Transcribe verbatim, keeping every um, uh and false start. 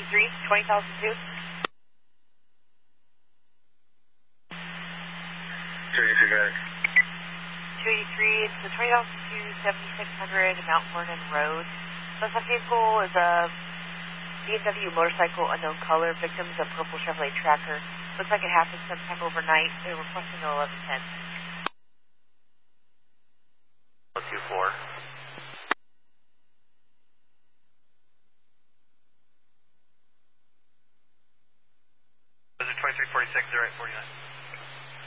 three, twenty thousand two. two eighty-three, got it. two eighty-three, it's the twenty thousand two, seventy-six hundred Mount Vernon Road. Suspect vehicle is a B M W motorcycle, unknown color. Victims a purple Chevrolet Tracker. Looks like it happened sometime overnight. They're requesting an eleven ten. two four. Is it twenty-three forty-six, zero eight forty-nine?